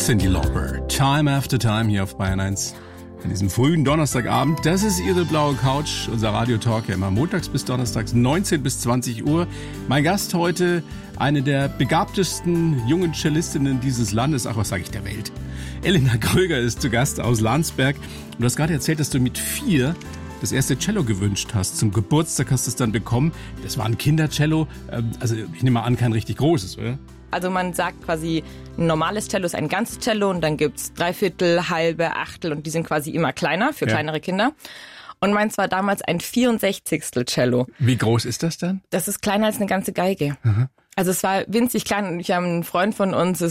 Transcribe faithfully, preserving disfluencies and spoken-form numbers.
Cyndi Lauper. Time after time hier auf Bayern eins. An diesem frühen Donnerstagabend. Das ist Ihre blaue Couch, unser Radiotalk, ja immer montags bis donnerstags, neunzehn bis zwanzig Uhr. Mein Gast heute, eine der begabtesten jungen Cellistinnen dieses Landes, ach was sage ich, der Welt. Elena Kröger ist zu Gast aus Landsberg. Und du hast gerade erzählt, dass du mit vier das erste Cello gewünscht hast. Zum Geburtstag hast du es dann bekommen. Das war ein Kindercello, also ich nehme mal an, kein richtig großes, oder? Also man sagt quasi, ein normales Cello ist ein ganzes Cello und dann gibt's Dreiviertel, halbe, Achtel und die sind quasi immer kleiner für ja. kleinere Kinder. Und meins war damals ein vierundsechzigstel Cello. Wie groß ist das dann? Das ist kleiner als eine ganze Geige. Aha. Also es war winzig klein und ich habe einen Freund von uns,